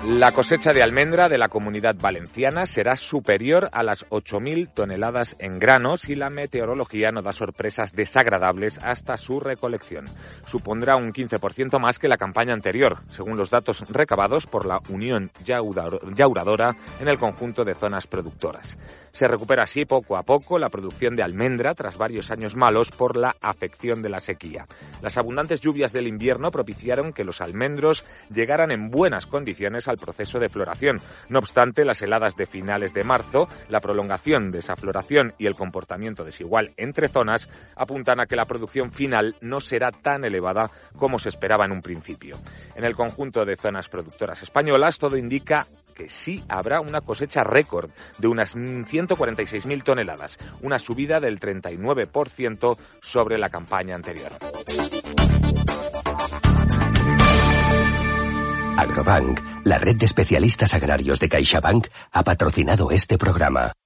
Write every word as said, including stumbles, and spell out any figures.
La cosecha de almendra de la Comunidad Valenciana será superior a las ocho mil toneladas en granos y la meteorología no da sorpresas desagradables hasta su recolección. Supondrá un quince por ciento más que la campaña anterior, según los datos recabados por la Unión Llauradora en el conjunto de zonas productoras. Se recupera así poco a poco la producción de almendra tras varios años malos por la afección de la sequía. Las abundantes lluvias del invierno propiciaron que los almendros llegaran en buenas condiciones al proceso de floración. No obstante, las heladas de finales de marzo, la prolongación de esa floración y el comportamiento desigual entre zonas apuntan a que la producción final no será tan elevada como se esperaba en un principio. En el conjunto de zonas productoras españolas, todo indica que sí habrá una cosecha récord de unas ciento cuarenta y seis mil toneladas, una subida del treinta y nueve por ciento sobre la campaña anterior. Agrobank, la red de especialistas agrarios de CaixaBank, ha patrocinado este programa.